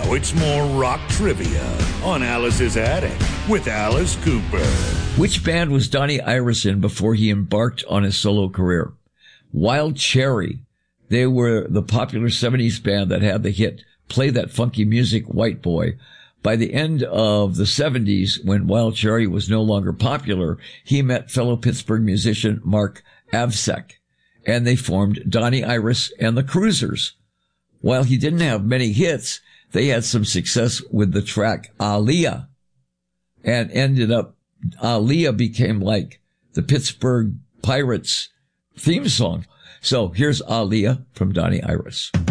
it's more rock trivia on Alice's Attic with Alice Cooper. Which band was Donnie Iris in before he embarked on his solo career? Wild Cherry. They were the popular 70s band that had the hit Play That Funky Music, White Boy. By the end of the 70s, when Wild Cherry was no longer popular, he met fellow Pittsburgh musician Mark Avsek, and they formed Donnie Iris and the Cruisers. While he didn't have many hits, they had some success with the track Aaliyah, and Aaliyah became like the Pittsburgh Pirates theme song. So here's Aaliyah from Donnie Iris.